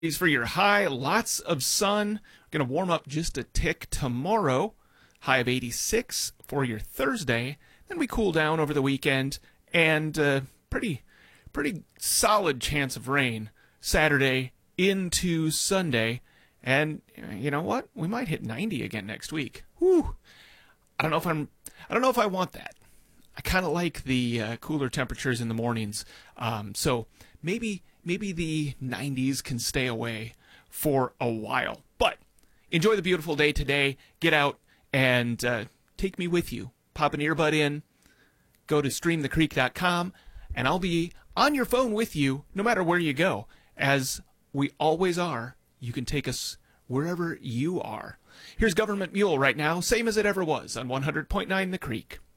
For your high, lots of sun. Going to warm up just a tick tomorrow. High of 86 for your Thursday. Then we cool down over the weekend, and pretty solid chance of rain Saturday into Sunday. And you know what? We might hit 90 again next week. Whew. I don't know if I want that. I kind of like the cooler temperatures in the mornings. So maybe the 90s can stay away for a while. But enjoy the beautiful day today. Get out and take me with you. Pop an earbud in. Go to streamthecreek.com, and I'll be on your phone with you no matter where you go. As we always are, you can take us wherever you are. Here's Government Mule right now, same as it ever was on 100.9 The Creek.